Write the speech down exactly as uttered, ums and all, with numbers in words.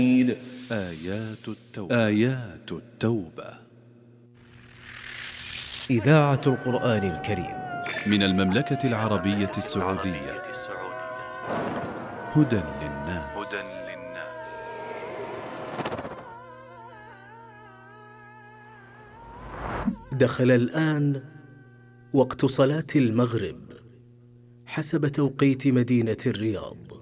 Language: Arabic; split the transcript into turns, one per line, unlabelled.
آيات التوبة. آيات التوبة
إذاعة القرآن الكريم
من المملكة العربية السعودية. هدى للناس.
دخل الآن وقت صلاة المغرب حسب توقيت مدينة الرياض.